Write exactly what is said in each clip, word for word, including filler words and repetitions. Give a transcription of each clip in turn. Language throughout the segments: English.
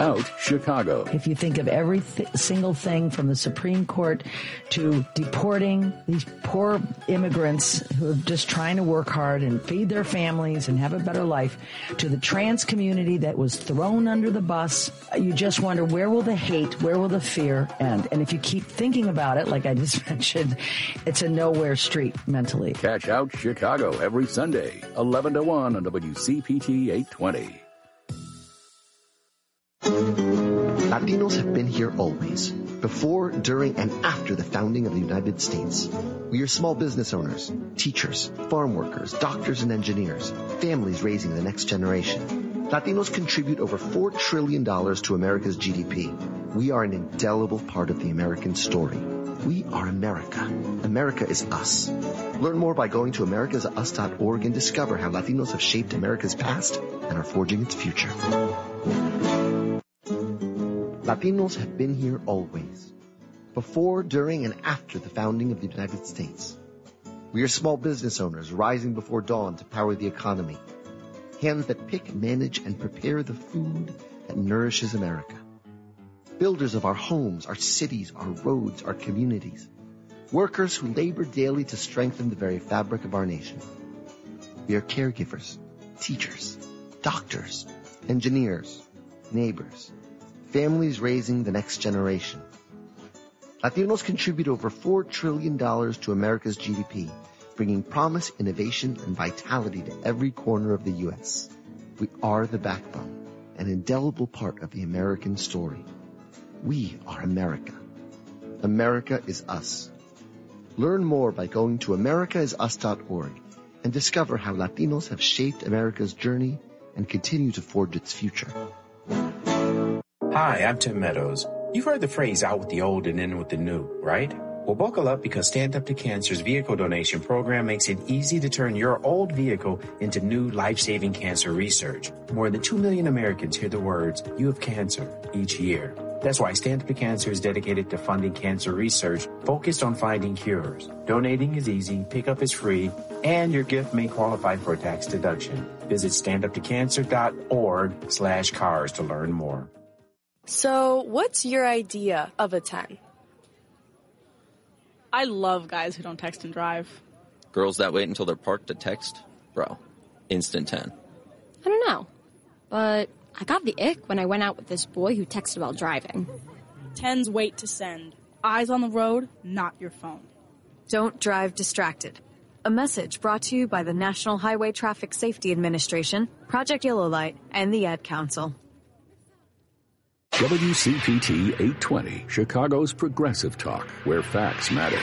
Out Chicago. If you think of every th- single thing from the Supreme Court to deporting these poor immigrants who are just trying to work hard and feed their families and have a better life, to the trans community that was thrown under the bus, you just wonder, where will the hate, where will the fear end? And if you keep thinking about it, like I just mentioned, it's a nowhere street mentally. Catch Out Chicago every Sunday, eleven to one on W C P T eight twenty. Latinos have been here always, before, during, and after the founding of the United States. We are small business owners, teachers, farm workers, doctors and engineers, families raising the next generation. Latinos contribute over four trillion dollars to America's G D P. We are an indelible part of the American story. We are America. America is us. Learn more by going to americas us dot org and discover how Latinos have shaped America's past and are forging its future. Latinos have been here always, before, during, and after the founding of the United States. We are small business owners rising before dawn to power the economy. Hands that pick, manage, and prepare the food that nourishes America. Builders of our homes, our cities, our roads, our communities. Workers who labor daily to strengthen the very fabric of our nation. We are caregivers, teachers, doctors, engineers, neighbors, families raising the next generation. Latinos contribute over four trillion dollars to America's G D P, bringing promise, innovation, and vitality to every corner of the U S. We are the backbone, an indelible part of the American story. We are America. America is us. Learn more by going to americas us dot org and discover how Latinos have shaped America's journey and continue to forge its future. Hi, I'm Tim Meadows. You've heard the phrase out with the old and in with the new, right? Well, buckle up because Stand Up to Cancer's vehicle donation program makes it easy to turn your old vehicle into new life-saving cancer research. More than two million Americans hear the words, "You have cancer," each year. That's why Stand Up to Cancer is dedicated to funding cancer research focused on finding cures. Donating is easy, pickup is free, and your gift may qualify for a tax deduction. Visit stand up to cancer dot org slash cars to learn more. So, what's your idea of a ten? I love guys who don't text and drive. Girls that wait until they're parked to text? Bro, instant ten. I don't know, but I got the ick when I went out with this boy who texted while driving. Tens wait to send. Eyes on the road, not your phone. Don't drive distracted. A message brought to you by the National Highway Traffic Safety Administration, Project Yellow Light, and the Ad Council. W C P T eight twenty, Chicago's progressive talk, where facts matter.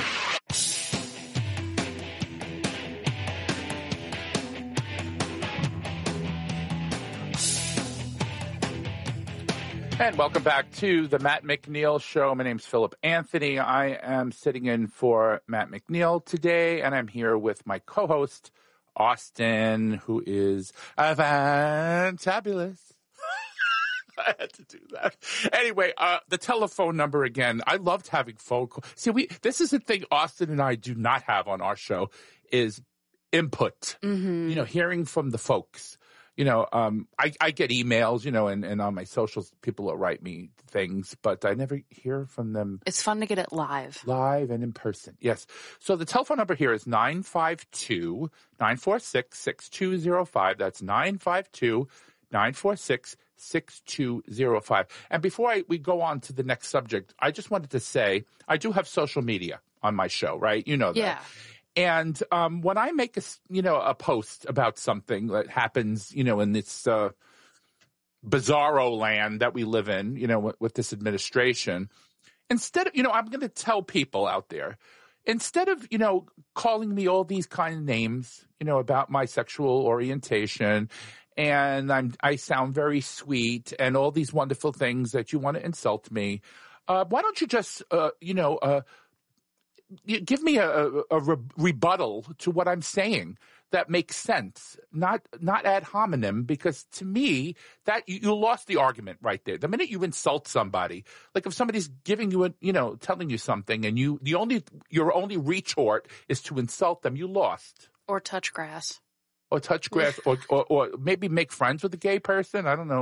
And welcome back to the Matt McNeil Show. My name's Philip Anthony. I am sitting in for Matt McNeil today, and I'm here with my co-host, Austin, who is fantabulous. I had to do that. Anyway, uh, the telephone number again. I loved having phone calls. See, we this is the thing Austin and I do not have on our show is input. Mm-hmm. You know, hearing from the folks. You know, um, I, I get emails, you know, and, and on my socials, people will write me things, but I never hear from them. It's fun to get it live. Live and in person, yes. So the telephone number here is nine five two, nine four six, six two zero five. That's nine five two, nine four six, six two zero five. And before I, we go on to the next subject, I just wanted to say I do have social media on my show, right? You know that. Yeah. And um, when I make a, you know, a post about something that happens, you know, in this uh, bizarro land that we live in, you know, with, with this administration, instead of, you know, I'm going to tell people out there, instead of, you know, calling me all these kind of names, you know, about my sexual orientation, and I'm I sound very sweet and all these wonderful things that you want to insult me, uh, why don't you just, uh, you know, uh, give me a, a, a re- rebuttal to what I'm saying that makes sense, not not ad hominem, because to me, that you, you lost the argument right there. The minute you insult somebody, like if somebody's giving you a, you know, telling you something and you, the only, your only retort is to insult them, you lost. Or touch grass. Or touch grass, or, or or maybe make friends with a gay person. I don't know.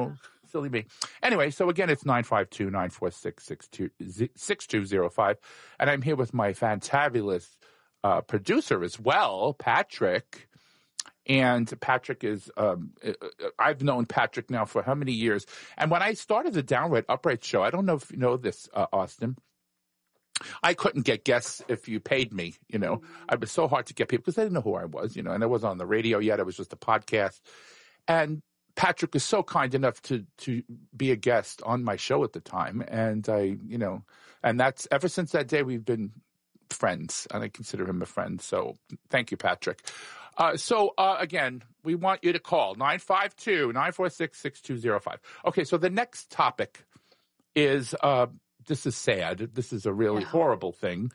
silly me. Anyway, so again, it's nine five two, nine four six, six two zero five. And I'm here with my fantabulous uh, producer as well, Patrick. And Patrick is, um, I've known Patrick now for how many years? And when I started the Downright Upright show, I don't know if you know this, uh, Austin, I couldn't get guests if you paid me, you know. It was so hard to get people because they didn't know who I was, you know, and I wasn't on the radio yet. It was just a podcast. And Patrick was so kind enough to, to be a guest on my show at the time. And I, you know, and that's ever since that day, we've been friends, and I consider him a friend. So thank you, Patrick. Uh, so, uh, again, we want you to call nine five two, nine four six, six two zero five. Okay, so the next topic is, uh, this is sad. This is a really yeah. horrible thing.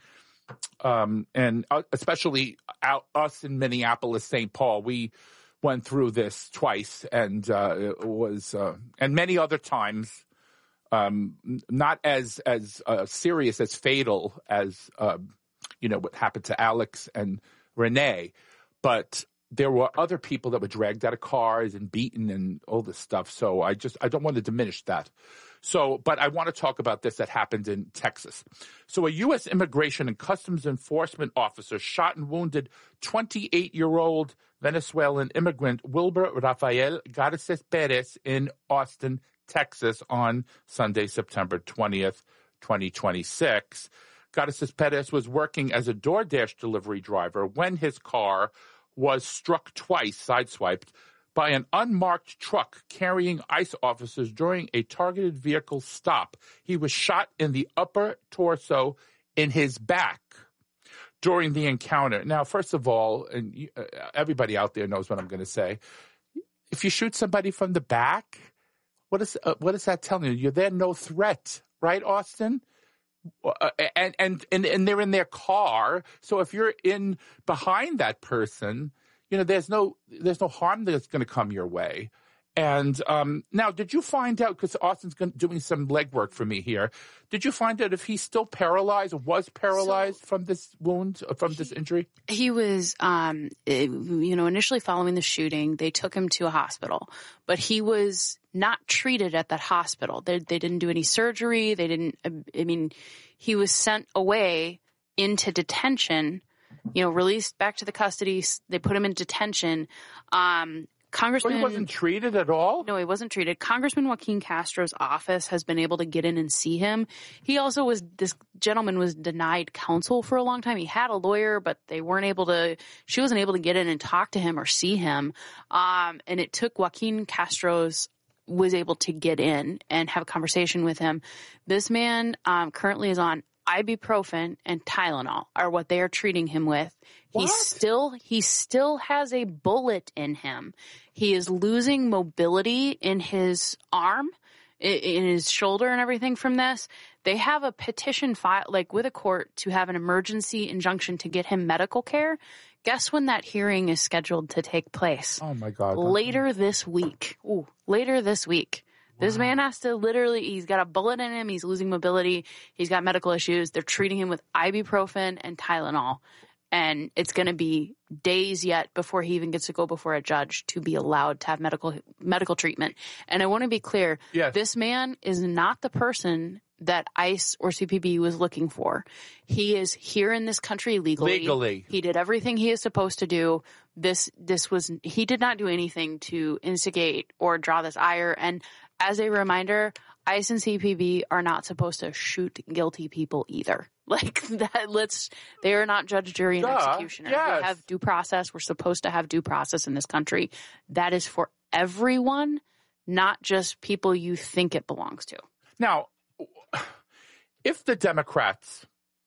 Um, and uh, especially out, us in Minneapolis, Saint Paul, we went through this twice, and uh, it was, uh, and many other times, um, not as, as uh, serious, as fatal as, uh, you know, what happened to Alex and Renee. But there were other people that were dragged out of cars and beaten and all this stuff. So I just, I don't want to diminish that. So, but I want to talk about this that happened in Texas. So a U S Immigration and Customs Enforcement officer shot and wounded twenty-eight-year-old Venezuelan immigrant Wilber Rafael Garces Perez in Austin, Texas on Sunday, September twentieth, twenty twenty-six. Garces Perez was working as a DoorDash delivery driver when his car was struck twice, sideswiped, by an unmarked truck carrying ICE officers during a targeted vehicle stop. He was shot in the upper torso in his back during the encounter. Now, first of all, and uh, everybody out there knows what I'm going to say, if you shoot somebody from the back, what is uh, what is that telling you? You're there, no threat, right, Austin? Uh, and, and and and they're in their car. So if you're in behind that person, you know, there's no there's no harm that's going to come your way. And um, now, did you find out, because Austin's gonna, doing some legwork for me here, did you find out if he's still paralyzed or was paralyzed so, from this wound, from he, this injury? He was, um, you know, initially following the shooting, they took him to a hospital, but he was not treated at that hospital. They, they didn't do any surgery. They didn't, I mean, he was sent away into detention, you know, released back to the custody. They put him in detention. Um, Congressman, well, he wasn't treated at all? No, he wasn't treated. Congressman Joaquin Castro's office has been able to get in and see him. He also was, this gentleman was denied counsel for a long time. He had a lawyer, but they weren't able to, she wasn't able to get in and talk to him or see him. Um, and it took Joaquin Castro's, was able to get in and have a conversation with him. This man um, currently is on ibuprofen and Tylenol are what they are treating him with. He still, he still has a bullet in him. He is losing mobility in his arm, in his shoulder and everything from this. They have a petition file, like with a court, to have an emergency injunction to get him medical care. Guess when that hearing is scheduled to take place? Oh my God. Later this week. Ooh, later this week. This man has to literally, he's got a bullet in him. He's losing mobility. He's got medical issues. They're treating him with ibuprofen and Tylenol. And it's going to be days yet before he even gets to go before a judge to be allowed to have medical medical treatment. And I want to be clear, yes. This man is not the person that ICE or C P B was looking for. He is here in this country legally. Legally. He did everything he is supposed to do. This, this was, he did not do anything to instigate or draw this ire. And as a reminder, ICE and C P B are not supposed to shoot guilty people either. Like that, let's, they are not judge, jury, and Duh, executioner. yes. We have due process. We're supposed to have due process in this country. That is for everyone, not just people you think it belongs to. Now, if the Democrats,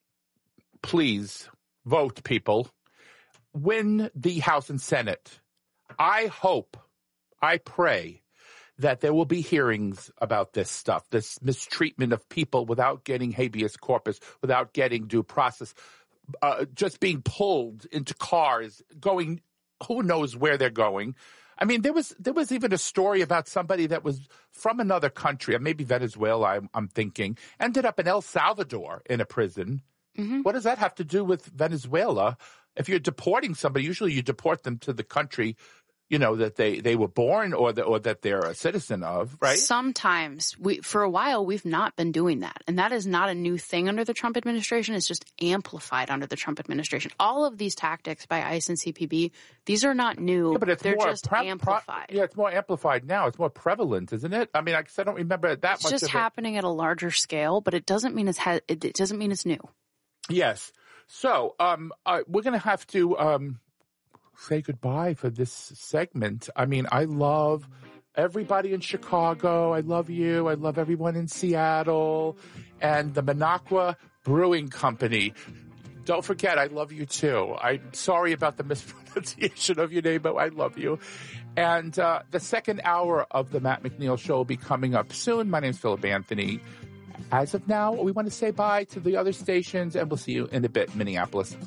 please vote, people, win the House and Senate, I hope, I pray that there will be hearings about this stuff, this mistreatment of people without getting habeas corpus, without getting due process, uh, just being pulled into cars, going, who knows where they're going. I mean, there was there was even a story about somebody that was from another country, maybe Venezuela, I'm, I'm thinking, ended up in El Salvador in a prison. Mm-hmm. What does that have to do with Venezuela? If you're deporting somebody, usually you deport them to the country you know, that they, they were born or, the, or that they're a citizen of, right? Sometimes. We, for a while, we've not been doing that. And that is not a new thing under the Trump administration. It's just amplified under the Trump administration. All of these tactics by ICE and C P B, these are not new. Yeah, but it's They're more just pre- amplified. Pro- yeah, it's more amplified now. It's more prevalent, isn't it? I mean, I, I don't remember that it's much just of happening it. at a larger scale, but it doesn't mean it's ha- it, it doesn't mean it's new. Yes. So um, uh, we're going to have to um, say goodbye for this segment. I mean, I love everybody in Chicago. I love you. I love everyone in Seattle and the Minocqua Brewing Company. Don't forget, I love you too. I'm sorry about the mispronunciation of your name, but I love you. And uh, the second hour of the Matt McNeil Show will be coming up soon. My name is Philip Anthony. As of now, we want to say bye to the other stations, and we'll see you in a bit, Minneapolis.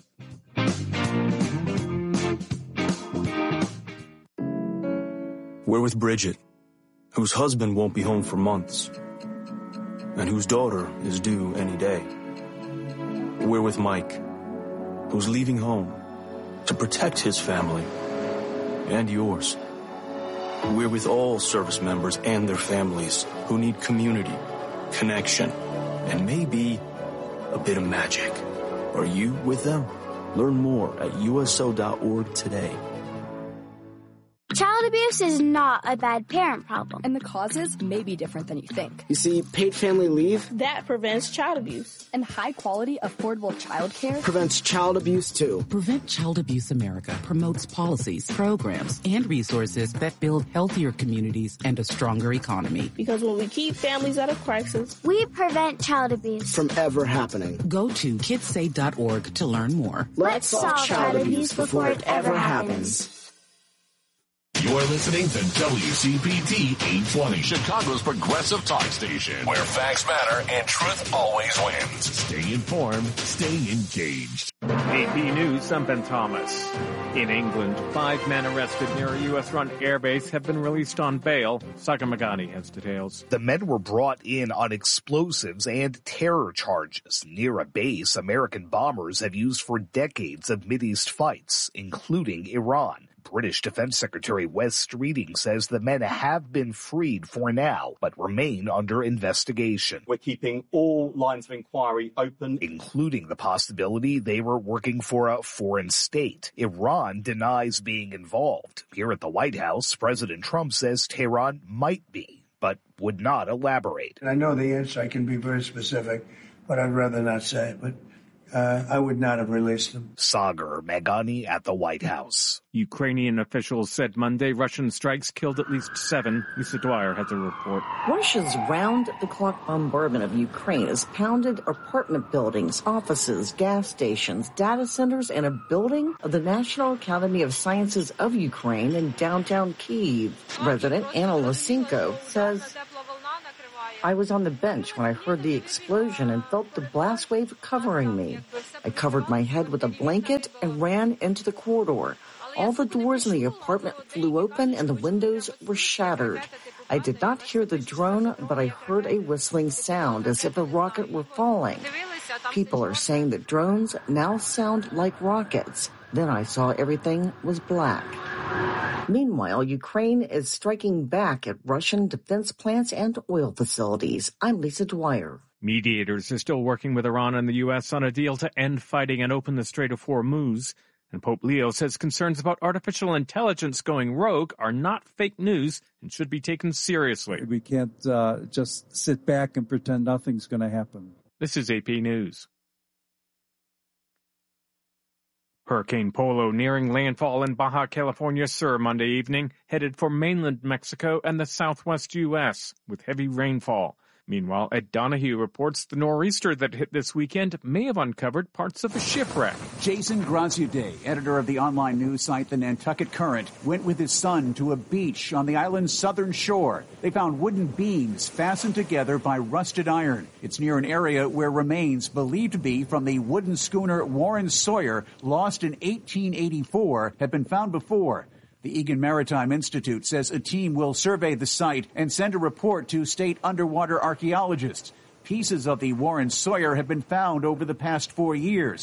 We're with Bridget, whose husband won't be home for months, and whose daughter is due any day. We're with Mike, who's leaving home to protect his family and yours. We're with all service members and their families who need community, connection, and maybe a bit of magic. Are you with them? Learn more at U S O dot org today. Child abuse is not a bad parent problem. And the causes may be different than you think. You see, paid family leave, that prevents child abuse. And high-quality, affordable child care prevents child abuse, too. Prevent Child Abuse America promotes policies, programs, and resources that build healthier communities and a stronger economy. Because when we keep families out of crisis, we prevent child abuse from ever happening. Go to kids save dot org to learn more. Let's solve child abuse before it ever happens. You're listening to W C P T eight twenty, Chicago's progressive talk station, where facts matter and truth always wins. Stay informed, stay engaged. A P News, I'm Ben Thomas. In England, five men arrested near a U S-run airbase have been released on bail. Saga Magani has details. The men were brought in on explosives and terror charges near a base American bombers have used for decades of Mideast fights, including Iran. British Defense Secretary Wes Streeting says the men have been freed for now, but remain under investigation. We're keeping all lines of inquiry open, including the possibility they were working for a foreign state. Iran denies being involved. Here at the White House, President Trump says Tehran might be, but would not elaborate. I know the answer. I can be very specific, but I'd rather not say it. But Uh, I would not have released them. Sagar Magani at the White House. Ukrainian officials said Monday Russian strikes killed at least seven. Lisa Dwyer has a report. Russia's round-the-clock bombardment of Ukraine has pounded apartment buildings, offices, gas stations, data centers, and a building of the National Academy of Sciences of Ukraine in downtown Kyiv. Resident Anna Losinko says, I was on the bench when I heard the explosion and felt the blast wave covering me. I covered my head with a blanket and ran into the corridor. All the doors in the apartment flew open and the windows were shattered. I did not hear the drone, but I heard a whistling sound as if a rocket were falling. People are saying that drones now sound like rockets. Then I saw everything was black. Meanwhile, Ukraine is striking back at Russian defense plants and oil facilities. I'm Lisa Dwyer. Mediators are still working with Iran and the U S on a deal to end fighting and open the Strait of Hormuz. And Pope Leo says concerns about artificial intelligence going rogue are not fake news and should be taken seriously. We can't uh, just sit back and pretend nothing's going to happen. This is A P News. Hurricane Polo nearing landfall in Baja California Sur Monday evening, headed for mainland Mexico and the southwest U S with heavy rainfall. Meanwhile, Ed Donahue reports the nor'easter that hit this weekend may have uncovered parts of a shipwreck. Jason Graziadei, editor of the online news site The Nantucket Current, went with his son to a beach on the island's southern shore. They found wooden beams fastened together by rusted iron. It's near an area where remains believed to be from the wooden schooner Warren Sawyer, lost in eighteen eighty-four, have been found before. The Egan Maritime Institute says a team will survey the site and send a report to state underwater archaeologists. Pieces of the Warren Sawyer have been found over the past four years.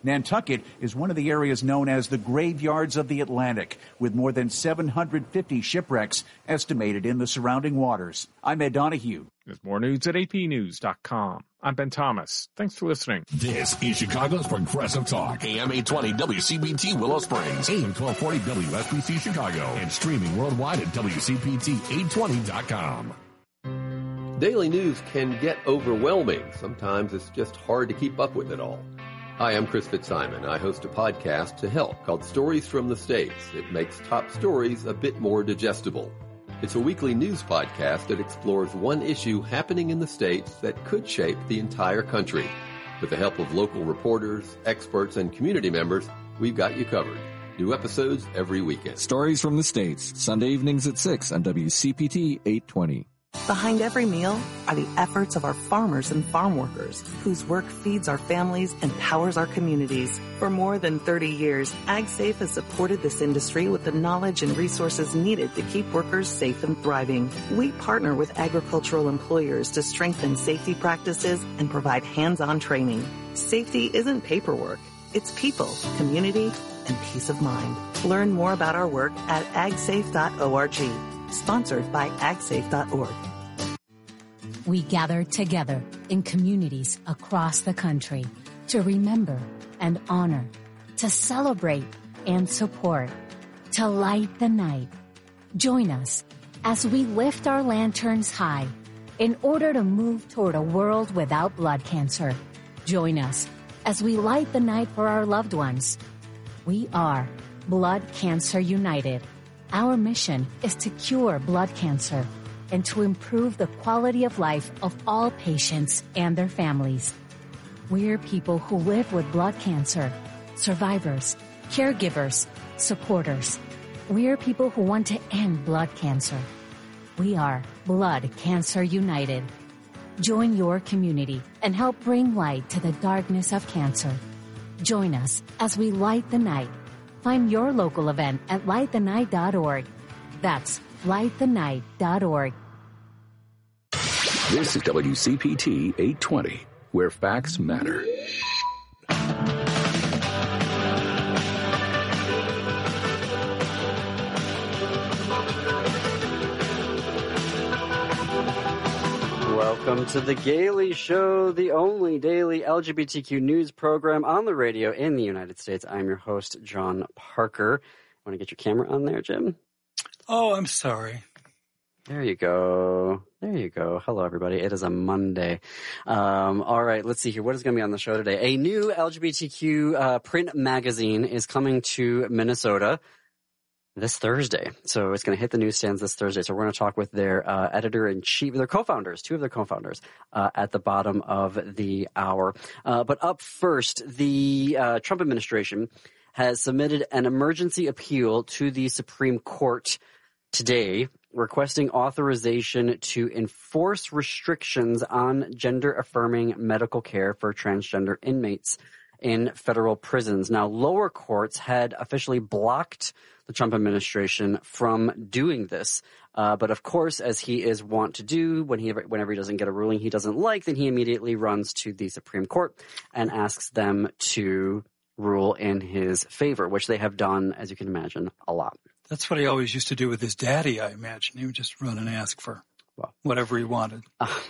Nantucket is one of the areas known as the graveyards of the Atlantic, with more than seven hundred fifty shipwrecks estimated in the surrounding waters. I'm Ed Donahue. There's more news at A P news dot com. I'm Ben Thomas. Thanks for listening. This is Chicago's Progressive Talk. A M eight twenty W C B T Willow Springs. A M twelve forty W S B C Chicago. And streaming worldwide at W C P T eight twenty dot com. Daily news can get overwhelming. Sometimes it's just hard to keep up with it all. Hi, I'm Chris Fitzsimon. I host a podcast to help called Stories from the States. It makes top stories a bit more digestible. It's a weekly news podcast that explores one issue happening in the States that could shape the entire country. With the help of local reporters, experts, and community members, we've got you covered. New episodes every weekend. Stories from the States, Sunday evenings at six on W C P T eight twenty. Behind every meal are the efforts of our farmers and farm workers, whose work feeds our families and powers our communities. For more than thirty years, AgSafe has supported this industry with the knowledge and resources needed to keep workers safe and thriving. We partner with agricultural employers to strengthen safety practices and provide hands-on training. Safety isn't paperwork. It's people, community, and peace of mind. Learn more about our work at ag safe dot org. Sponsored by ag safe dot org. We gather together in communities across the country to remember and honor, to celebrate and support, to light the night. Join us as we lift our lanterns high in order to move toward a world without blood cancer. Join us as we light the night for our loved ones. We are Blood Cancer United. Our mission is to cure blood cancer and to improve the quality of life of all patients and their families. We're people who live with blood cancer, survivors, caregivers, supporters. We're people who want to end blood cancer. We are Blood Cancer United. Join your community and help bring light to the darkness of cancer. Join us as we light the night. Find your local event at light the night dot org. That's light the night dot org. This is W C P T eight twenty, where facts matter. Welcome to The Gaily Show, the only daily L G B T Q news program on the radio in the United States. I'm your host, John Parker. Want to get your camera on there, Jim? Oh, I'm sorry. There you go. There you go. Hello, everybody. It is a Monday. Um, all right, let's see here. What is going to be on the show today? A new L G B T Q uh, print magazine is coming to Minnesota this Thursday. So it's going to hit the newsstands this Thursday. So we're going to talk with their uh, editor-in-chief, their co-founders, two of their co-founders, uh, at the bottom of the hour. Uh, but up first, the uh, Trump administration has submitted an emergency appeal to the Supreme Court today, requesting authorization to enforce restrictions on gender-affirming medical care for transgender inmates in federal prisons. Now, lower courts had officially blocked the Trump administration from doing this. Uh, but of course, as he is wont to do, when he, whenever he doesn't get a ruling he doesn't like, then he immediately runs to the Supreme Court and asks them to rule in his favor, which they have done, as you can imagine, a lot. That's what he always used to do with his daddy, I imagine. He would just run and ask for whatever he wanted.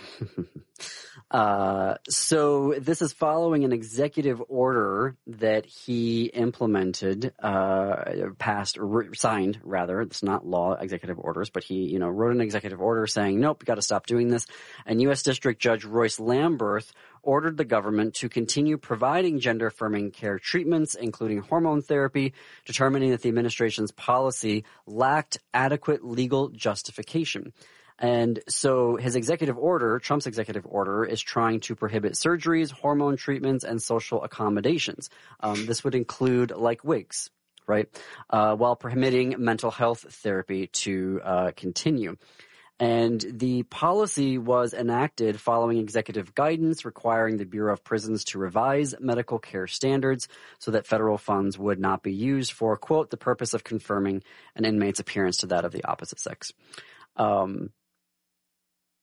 Uh, so this is following an executive order that he implemented, uh, passed, re- signed rather. It's not law, executive orders, but he, you know, wrote an executive order saying, nope, you got to stop doing this. And U S District Judge Royce Lamberth ordered the government to continue providing gender-affirming care treatments, including hormone therapy, determining that the administration's policy lacked adequate legal justification. And so his executive order, Trump's executive order, is trying to prohibit surgeries, hormone treatments, and social accommodations. Um, this would include like wigs, right? Uh, while permitting mental health therapy to uh, continue. And the policy was enacted following executive guidance requiring the Bureau of Prisons to revise medical care standards so that federal funds would not be used for, quote, the purpose of confirming an inmate's appearance to that of the opposite sex. Um,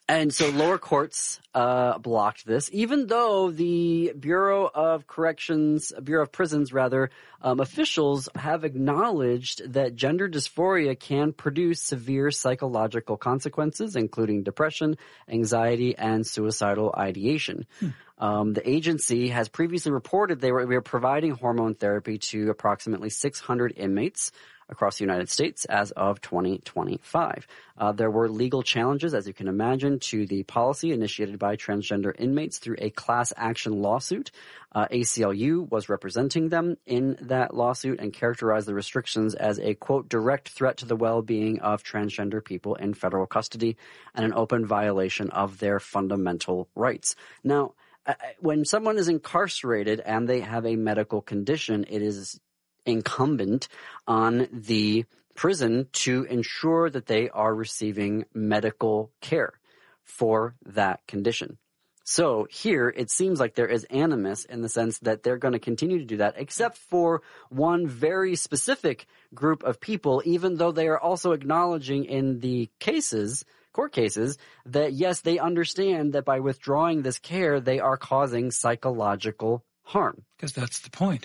And so lower courts uh, blocked this, even though the Bureau of Corrections, Bureau of Prisons, rather, um, officials have acknowledged that gender dysphoria can produce severe psychological consequences, including depression, anxiety, and suicidal ideation. Hmm. Um, the agency has previously reported they were, we were providing hormone therapy to approximately six hundred inmates across the United States as of twenty twenty-five. Uh, there were legal challenges, as you can imagine, to the policy initiated by transgender inmates through a class action lawsuit. Uh, A C L U was representing them in that lawsuit and characterized the restrictions as a, quote, direct threat to the well-being of transgender people in federal custody and an open violation of their fundamental rights. Now, uh, when someone is incarcerated and they have a medical condition, it is incumbent on the prison to ensure that they are receiving medical care for that condition. So here it seems like there is animus in the sense that they're going to continue to do that, except for one very specific group of people, even though they are also acknowledging in the cases, court cases, that yes, they understand that by withdrawing this care, they are causing psychological harm. Because that's the point.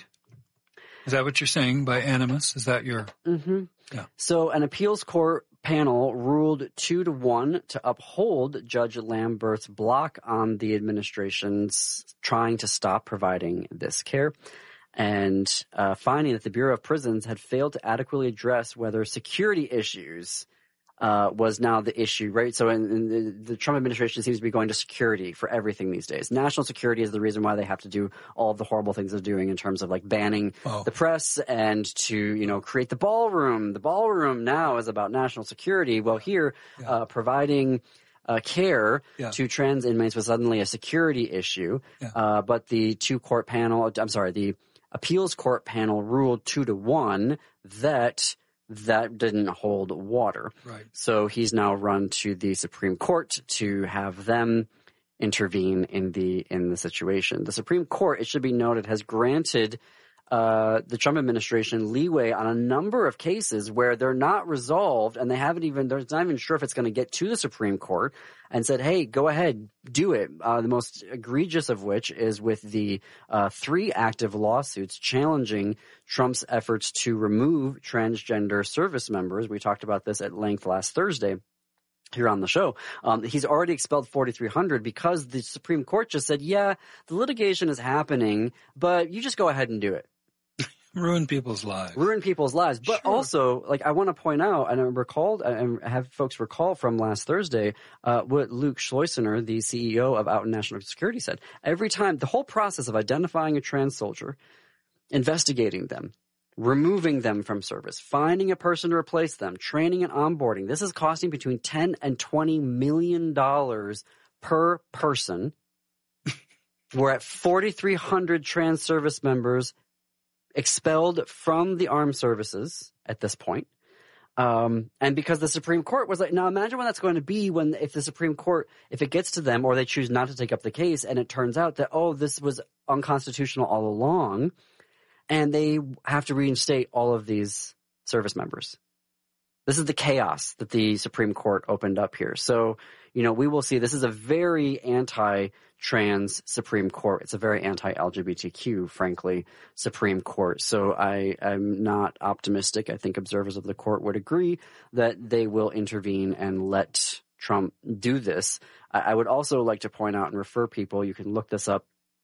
Is that what you're saying by animus? Is that your... Mm-hmm. Yeah. So an appeals court panel ruled two to one to uphold Judge Lambert's block on the administration's trying to stop providing this care, and uh, finding that the Bureau of Prisons had failed to adequately address whether security issues Uh, was now the issue, right? So in, in the, the Trump administration seems to be going to security for everything these days. National security is the reason why they have to do all of the horrible things they're doing in terms of like banning oh. the press and to, you know, create the ballroom. The ballroom now is about national security. Well, here, yeah. uh, providing uh, care yeah. to trans inmates was suddenly a security issue. Yeah. Uh, but the two court panel, I'm sorry, the appeals court panel ruled two to one that that didn't hold water. Right. So he's now run to the Supreme Court to have them intervene in the in the situation. The Supreme Court, it should be noted, has granted uh, the Trump administration leeway on a number of cases where they're not resolved, and they haven't even, they're not even sure if it's going to get to the Supreme Court, and said, hey, go ahead, do it. Uh, the most egregious of which is with the uh, three active lawsuits challenging Trump's efforts to remove transgender service members. We talked about this at length last Thursday here on the show. Um, he's already expelled forty-three hundred because the Supreme Court just said, yeah, the litigation is happening, but you just go ahead and do it. Ruin people's lives. Ruin people's lives. But sure. also, like, I want to point out, and I recalled, and have folks recall from last Thursday, uh, what Luke Schleusener, the C E O of Out National Security, said. Every time, the whole process of identifying a trans soldier, investigating them, removing them from service, finding a person to replace them, training and onboarding, this is costing between ten and twenty million dollars per person. We're at forty-three hundred trans service members expelled from the armed services at this point. Um, and because the Supreme Court was like, now imagine what that's going to be when, if the Supreme Court, if it gets to them or they choose not to take up the case and it turns out that, oh, this was unconstitutional all along, and they have to reinstate all of these service members. This is the chaos that the Supreme Court opened up here. So, you know, we will see this is a very anti-trans Supreme Court. It's a very anti-L G B T Q, frankly, Supreme Court. So I am not optimistic. I think observers of the court would agree that they will intervene and let Trump do this. I would also like to point out and refer people, you can look this up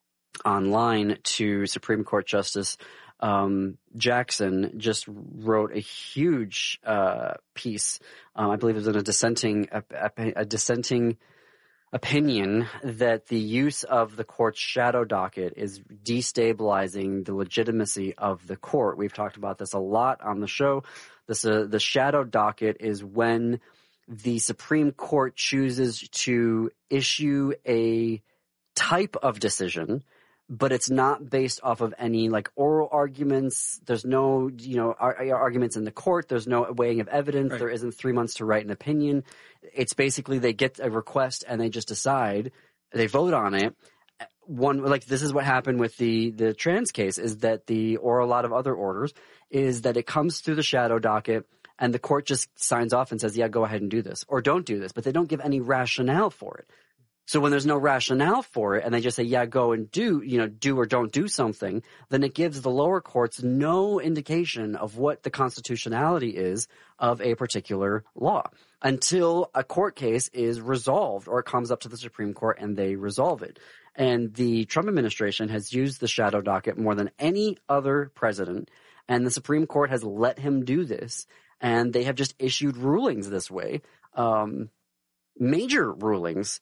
online, to Supreme Court Justice Um, Jackson just wrote a huge uh, piece. Um, I believe it was in a dissenting a, a, a dissenting opinion that the use of the court's shadow docket is destabilizing the legitimacy of the court. We've talked about this a lot on the show. This uh, the shadow docket is when the Supreme Court chooses to issue a type of decision, but it's not based off of any like oral arguments. There's no, you know, ar- arguments in the court. There's no weighing of evidence. Right. There isn't three months to write an opinion. It's basically they get a request and they just decide, they vote on it. One, like this is what happened with the, the trans case, is that the, or a lot of other orders, is that it comes through the shadow docket and the court just signs off and says, yeah, go ahead and do this, or don't do this, but they don't give any rationale for it. So when there's no rationale for it and they just say, yeah, go and do, you know, do or don't do something, then it gives the lower courts no indication of what the constitutionality is of a particular law until a court case is resolved or it comes up to the Supreme Court and they resolve it. And the Trump administration has used the shadow docket more than any other president, and the Supreme Court has let him do this, and they have just issued rulings this way, um, major rulings,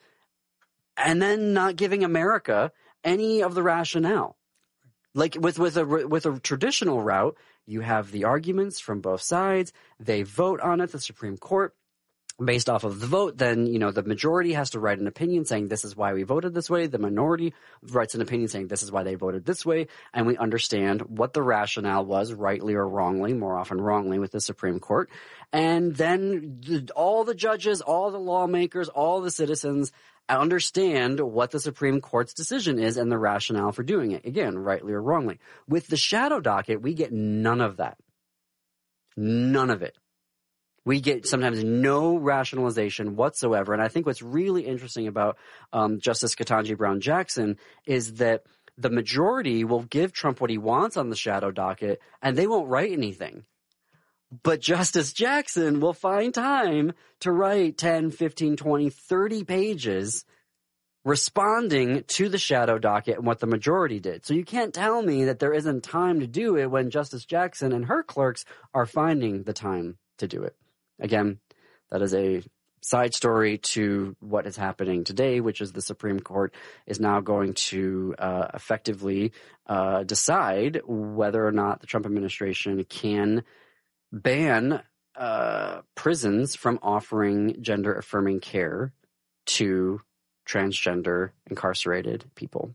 and then not giving America any of the rationale. Like with with a with a traditional route, you have the arguments from both sides. They vote on it, the Supreme Court. Based off of the vote, then, you know, the majority has to write an opinion saying this is why we voted this way. The minority writes an opinion saying this is why they voted this way. And we understand what the rationale was, rightly or wrongly, more often wrongly with the Supreme Court. And then the, all the judges, all the lawmakers, all the citizens understand what the Supreme Court's decision is and the rationale for doing it. Again, rightly or wrongly. With the shadow docket, we get none of that. None of it. We get sometimes no rationalization whatsoever. And I think what's really interesting about um, Justice Ketanji Brown Jackson is that the majority will give Trump what he wants on the shadow docket, and they won't write anything. But Justice Jackson will find time to write ten, fifteen, twenty, thirty pages responding to the shadow docket and what the majority did. So you can't tell me that there isn't time to do it when Justice Jackson and her clerks are finding the time to do it. Again, that is a side story to what is happening today, which is the Supreme Court is now going to uh, effectively uh, decide whether or not the Trump administration can ban uh, prisons from offering gender-affirming care to transgender incarcerated people.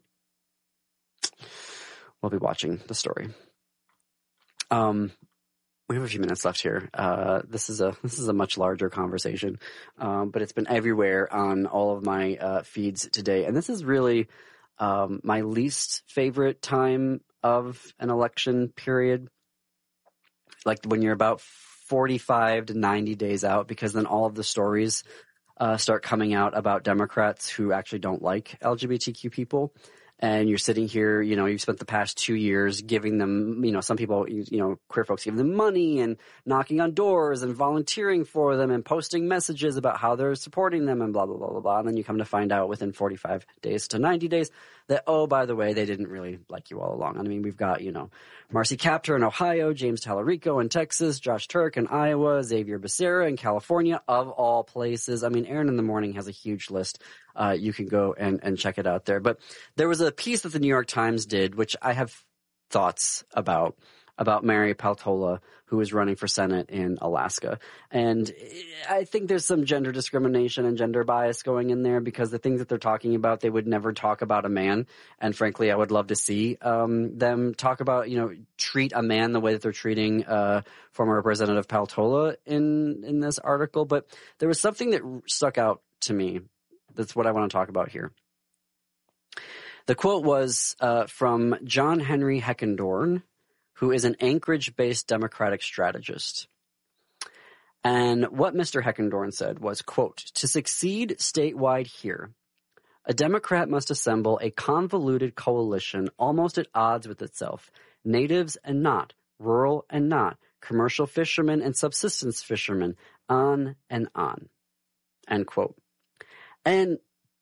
We'll be watching the story. Um. We have a few minutes left here. Uh, this is a this is a much larger conversation, um, but it's been everywhere on all of my uh, feeds today. And this is really um, my least favorite time of an election period, like when you're about forty-five to ninety days out, because then all of the stories uh, start coming out about Democrats who actually don't like L G B T Q people. And you're sitting here, you know, you've spent the past two years giving them, you know, some people, you know, queer folks giving them money and knocking on doors and volunteering for them and posting messages about how they're supporting them and blah, blah, blah, blah, blah. And then you come to find out within forty-five days to ninety days that, oh, by the way, they didn't really like you all along. I mean, we've got, you know, Marcy Kaptur in Ohio, James Tallarico in Texas, Josh Turk in Iowa, Xavier Becerra in California, of all places. I mean, Aaron in the Morning has a huge list. Uh, you can go and, and check it out there. But there was a piece that the New York Times did, which I have thoughts about, about Mary Peltola, who is running for Senate in Alaska. And I think there's some gender discrimination and gender bias going in there, because the things that they're talking about, they would never talk about a man. And frankly, I would love to see um, them talk about, you know, treat a man the way that they're treating uh, former Representative Peltola in, in this article. But there was something that stuck out to me. That's what I want to talk about here. The quote was uh, from John Henry Heckendorn, who is an Anchorage-based Democratic strategist. And what Mister Heckendorn said was, quote, "To succeed statewide here, a Democrat must assemble a convoluted coalition almost at odds with itself, natives and not, rural and not, commercial fishermen and subsistence fishermen, on and on," end quote. And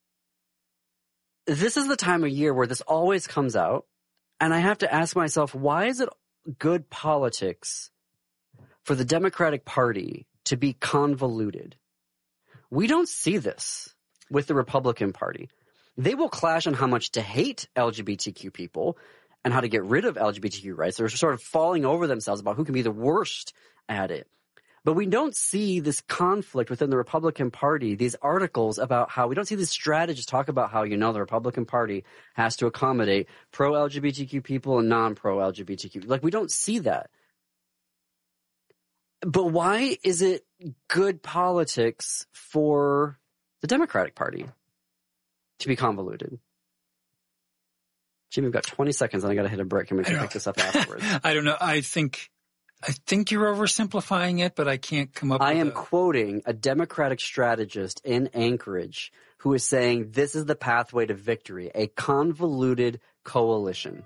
this is the time of year where this always comes out, and I have to ask myself, why is it good politics for the Democratic Party to be convoluted? We don't see this with the Republican Party. They will clash on how much to hate L G B T Q people and how to get rid of L G B T Q rights. They're sort of falling over themselves about who can be the worst at it. But we don't see this conflict within the Republican Party, these articles about how we don't see these strategists talk about how, you know, the Republican Party has to accommodate pro-L G B T Q people and non-pro-L G B T Q. Like, we don't see that. But why is it good politics for the Democratic Party to be convoluted? Jimmy, we've got twenty seconds and I got to hit a break and we can pick this up afterwards. I don't know. I think I think you're oversimplifying it, but I can't come up I with am a... quoting a Democratic strategist in Anchorage who is saying this is the pathway to victory, a convoluted coalition.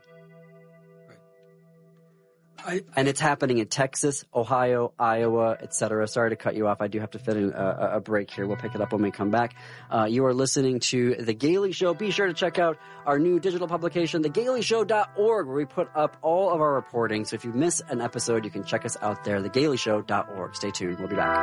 I, and it's happening in Texas, Ohio, Iowa, et cetera. Sorry to cut you off. I do have to fit in a, a break here. We'll pick it up when we come back. Uh, you are listening to The Gailey Show. Be sure to check out our new digital publication, the gailey show dot org, where we put up all of our reporting. So if you miss an episode, you can check us out there, the gailey show dot org. Stay tuned. We'll be back.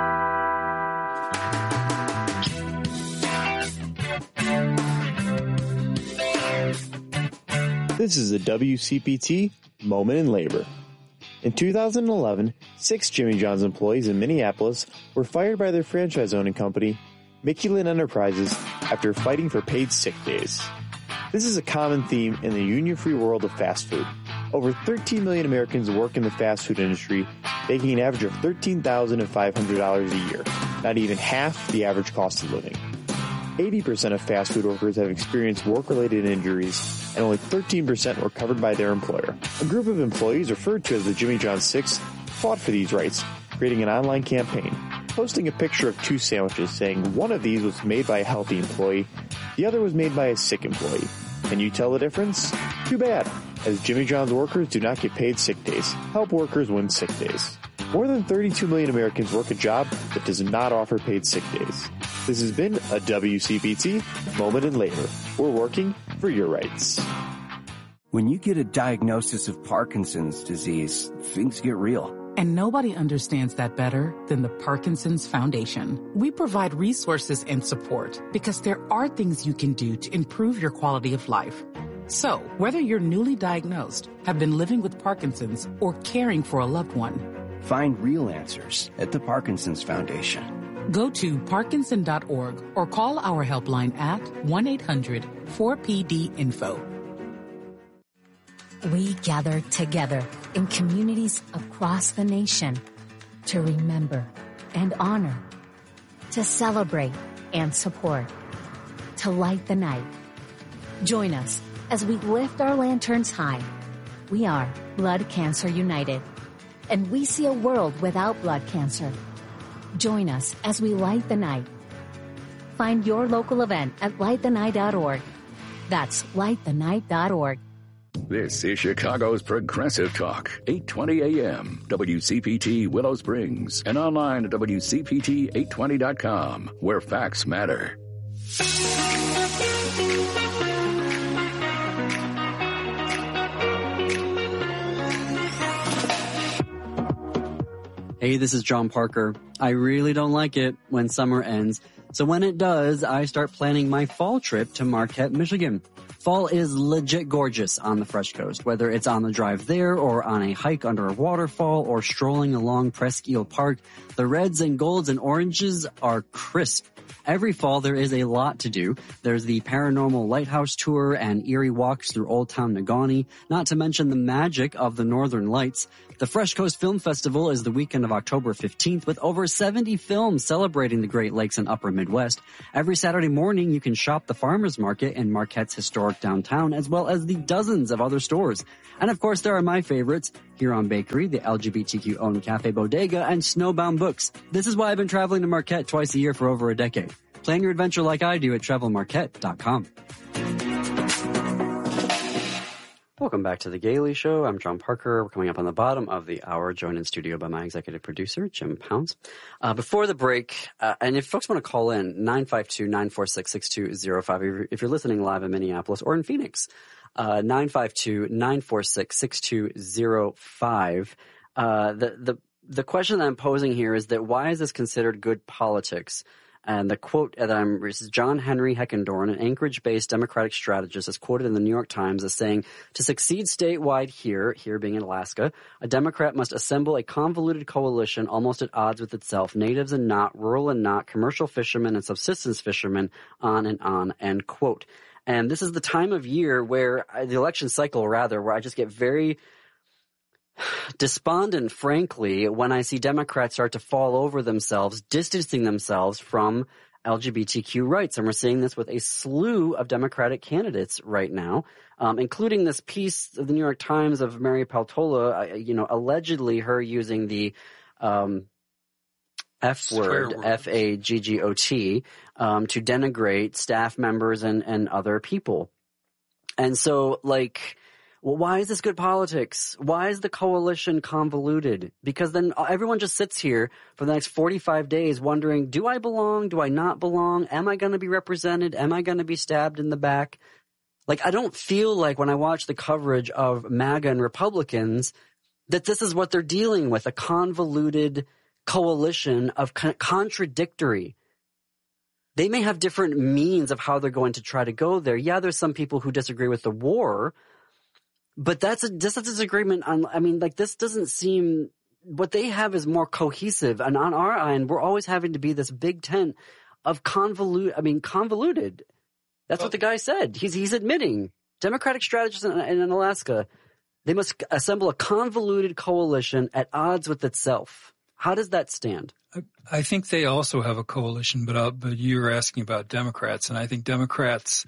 This is a W C P T Moment in Labor. In two thousand eleven, six Jimmy John's employees in Minneapolis were fired by their franchise-owning company, Mickey Lynn Enterprises, after fighting for paid sick days. This is a common theme in the union-free world of fast food. Over thirteen million Americans work in the fast food industry, making an average of thirteen thousand five hundred dollars a year, not even half the average cost of living. eighty percent of fast food workers have experienced work-related injuries, and only thirteen percent were covered by their employer. A group of employees referred to as the Jimmy John's Six fought for these rights, creating an online campaign, posting a picture of two sandwiches saying one of these was made by a healthy employee, the other was made by a sick employee. Can you tell the difference? Too bad, as Jimmy John's workers do not get paid sick days. Help workers win sick days. More than thirty-two million Americans work a job that does not offer paid sick days. This has been a W C P T Moment in Labor. We're working for your rights. When you get a diagnosis of Parkinson's disease, things get real. And nobody understands that better than the Parkinson's Foundation. We provide resources and support because there are things you can do to improve your quality of life. So, whether you're newly diagnosed, have been living with Parkinson's, or caring for a loved one, find real answers at the Parkinson's Foundation. Go to parkinson dot org or call our helpline at one eight hundred four P D info. We gather together in communities across the nation to remember and honor, to celebrate and support, to light the night. Join us as we lift our lanterns high. We are Blood Cancer United, and we see a world without blood cancer. Join us as we light the night. Find your local event at light the night dot org. That's light the night dot org. This is Chicago's Progressive Talk, eight twenty A M, W C P T Willow Springs, and online at W C P T eight twenty dot com, where facts matter. Hey, this is John Parker. I really don't like it when summer ends. So when it does, I start planning my fall trip to Marquette, Michigan. Fall is legit gorgeous on the Fresh Coast, whether it's on the drive there or on a hike under a waterfall or strolling along Presque Isle Park. The reds and golds and oranges are crisp. Every fall there is a lot to do. There's the Paranormal Lighthouse Tour and eerie walks through Old Town Negaunee, not to mention the magic of the Northern Lights. The Fresh Coast Film Festival is the weekend of October fifteenth with over seventy films celebrating the Great Lakes and Upper Midwest. Every Saturday morning you can shop the Farmers Market in Marquette's historic downtown, as well as the dozens of other stores. And of course there are my favorites, Huron Bakery, the L G B T Q-owned Cafe Bodega, and Snowbound Books. This is why I've been traveling to Marquette twice a year for over a decade. Plan your adventure like I do at travel marquette dot com. Welcome back to The Gailey Show. I'm John Parker. We're coming up on the bottom of the hour, joined in studio by my executive producer, Jim Pounds. Uh, before the break, uh, and if folks want to call in, nine five two, nine four six, six two zero five, if you're listening live in Minneapolis or in Phoenix, uh, nine five two, nine four six, six two zero five. Uh, the, the, the question that I'm posing here is that why is this considered good politics? And the quote that I'm, this is John Henry Heckendorn, an Anchorage-based Democratic strategist, is quoted in the New York Times as saying, to succeed statewide here, here being in Alaska, a Democrat must assemble a convoluted coalition almost at odds with itself, natives and not, rural and not, commercial fishermen and subsistence fishermen, on and on, end quote. And this is the time of year where, the election cycle rather, where I just get very despondent, frankly, when I see Democrats start to fall over themselves, distancing themselves from L G B T Q rights. And we're seeing this with a slew of Democratic candidates right now, um, including this piece of the New York Times of Mary Peltola, uh, you know, allegedly her using the um, F word, F A G G O T, um, to denigrate staff members and, and other people. And so, like, well, why is this good politics? Why is the coalition convoluted? Because then everyone just sits here for the next forty-five days wondering, do I belong? Do I not belong? Am I going to be represented? Am I going to be stabbed in the back? Like, I don't feel like when I watch the coverage of MAGA and Republicans that this is what they're dealing with, a convoluted coalition of con- contradictory. They may have different means of how they're going to try to go there. Yeah, there's some people who disagree with the war, but that's a, just a disagreement on, I mean, like, this doesn't seem, what they have is more cohesive. And on our end, we're always having to be this big tent of convolute, I mean, convoluted. That's well, what the guy said. He's, he's admitting Democratic strategists in, in Alaska, they must assemble a convoluted coalition at odds with itself. How does that stand? I, I think they also have a coalition, but, uh, but you're asking about Democrats. And I think Democrats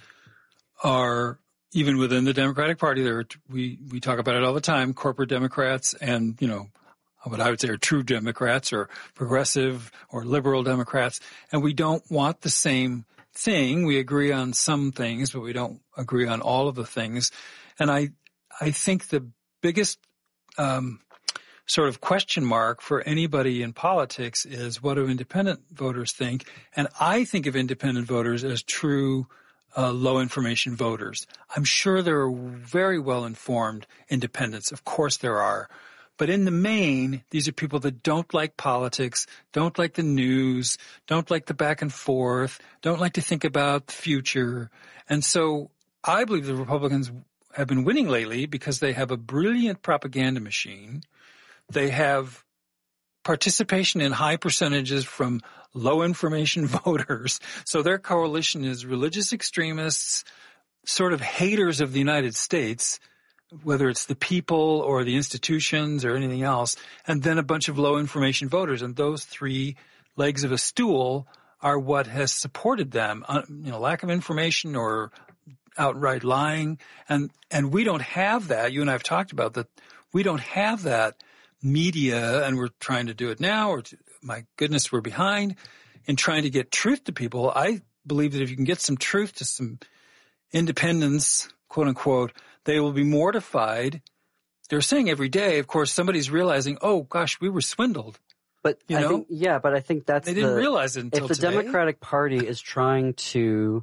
are, even within the Democratic Party, there are, we, we talk about it all the time, corporate Democrats and, you know, what I would say are true Democrats or progressive or liberal Democrats. And we don't want the same thing. We agree on some things, but we don't agree on all of the things. And I, I think the biggest, um, sort of question mark for anybody in politics is what do independent voters think? And I think of independent voters as true Uh, low information voters. I'm sure there are very well informed independents. Of course there are. But in the main, these are people that don't like politics, don't like the news, don't like the back and forth, don't like to think about the future. And so I believe the Republicans have been winning lately because they have a brilliant propaganda machine. They have participation in high percentages from low information voters. So their coalition is religious extremists, sort of haters of the United States, whether it's the people or the institutions or anything else, and then a bunch of low information voters. And those three legs of a stool are what has supported them. You know, lack of information or outright lying. And, and we don't have that. You and I have talked about that. We don't have that media, and we're trying to do it now, or to, my goodness, we're behind in trying to get truth to people. I believe that if you can get some truth to some independents, quote unquote, they will be mortified. They're saying every day, of course, somebody's realizing, oh gosh, we were swindled. But you I know, think, yeah, but I think that's they didn't the, realize it until if the today. Democratic Party is trying to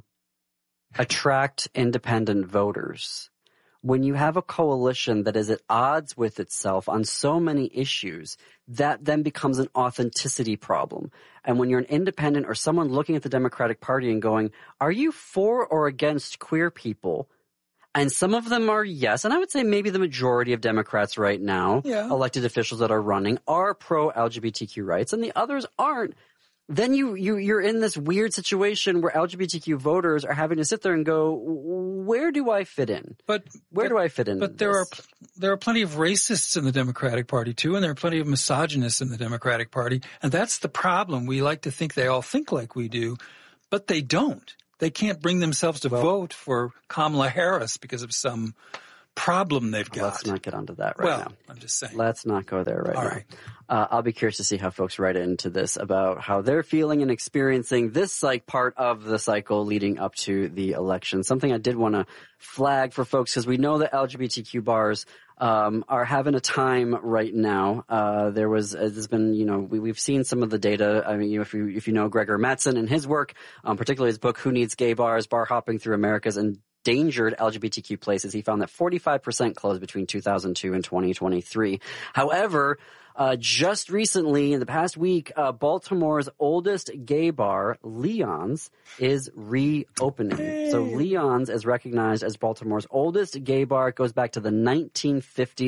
attract independent voters, when you have a coalition that is at odds with itself on so many issues, that then becomes an authenticity problem. And when you're an independent or someone looking at the Democratic Party and going, are you for or against queer people? And some of them are yes. And I would say maybe the majority of Democrats right now, yeah. elected officials that are running, are pro-L G B T Q rights, and the others aren't. Then you, you, you're in this weird situation where L G B T Q voters are having to sit there and go, where do I fit in? But where but, do I fit in? But there this? are, there are plenty of racists in the Democratic Party too, and there are plenty of misogynists in the Democratic Party. And that's the problem. We like to think they all think like we do, but they don't. They can't bring themselves to well, vote for Kamala Harris because of some problem they've got. Let's not get onto that right well, now. I'm just saying. Let's not go there right All now. Right. Uh, I'll be curious to see how folks write into this about how they're feeling and experiencing this like part of the cycle leading up to the election. Something I did want to flag for folks because we know that L G B T Q bars um, are having a time right now. Uh, there was, uh, there's been, you know, we, we've seen some of the data. I mean, you know, if you if you know Gregor Mattson and his work, um, particularly his book "Who Needs Gay Bars: Bar Hopping Through America's and Endangered L G B T Q Places," he found that forty-five percent closed between two thousand two and twenty twenty-three. However, uh, just recently, in the past week, uh, Baltimore's oldest gay bar, Leon's, is reopening. Hey. So Leon's is recognized as Baltimore's oldest gay bar. It goes back to the nineteen fifties.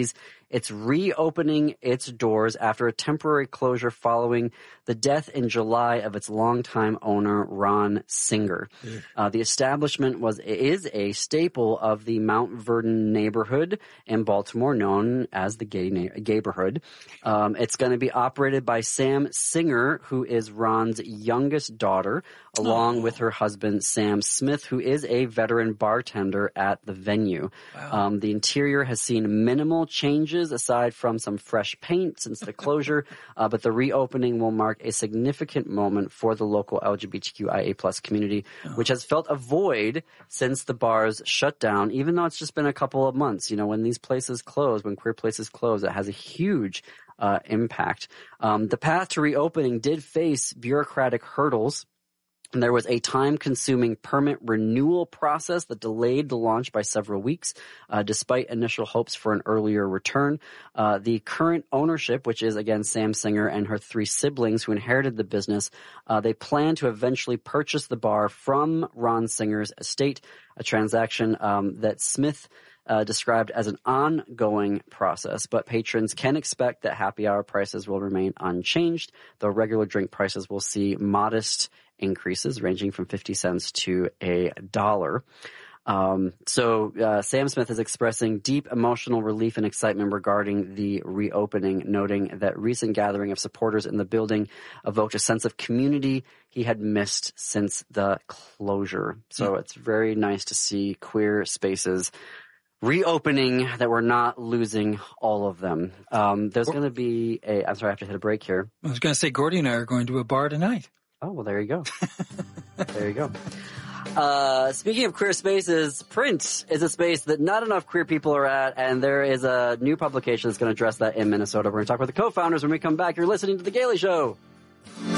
It's reopening its doors after a temporary closure following the death in July of its longtime owner, Ron Singer. Mm. Uh, the establishment was is a staple of the Mount Vernon neighborhood in Baltimore, known as the Gay na- Gayborhood. Um, it's going to be operated by Sam Singer, who is Ron's youngest daughter, along oh. with her husband, Sam Smith, who is a veteran bartender at the venue. Wow. Um, the interior has seen minimal changes aside from some fresh paint since the closure, uh, but the reopening will mark a significant moment for the local L G B T Q I A plus community, oh. which has felt a void since the bars shut down, even though it's just been a couple of months. You know, when these places close, when queer places close, it has a huge uh, impact. Um, the path to reopening did face bureaucratic hurdles. And there was a time-consuming permit renewal process that delayed the launch by several weeks, uh, despite initial hopes for an earlier return. Uh, the current ownership, which is, again, Sam Singer and her three siblings who inherited the business, uh, they plan to eventually purchase the bar from Ron Singer's estate, a transaction um, that Smith Uh, described as an ongoing process, but patrons can expect that happy hour prices will remain unchanged, though regular drink prices will see modest increases ranging from fifty cents to a dollar. Um, so uh, Sam Smith is expressing deep emotional relief and excitement regarding the reopening, noting that recent gathering of supporters in the building evoked a sense of community he had missed since the closure. So mm. it's very nice to see queer spaces reopening, that we're not losing all of them. Um, there's going to be a, I'm sorry, I have to hit a break here. I was going to say, Gordy and I are going to a bar tonight. Oh, well, there you go. There you go. Uh, speaking of queer spaces, print is a space that not enough queer people are at, and there is a new publication that's going to address that in Minnesota. We're going to talk with the co-founders when we come back. You're listening to The Gailey Show.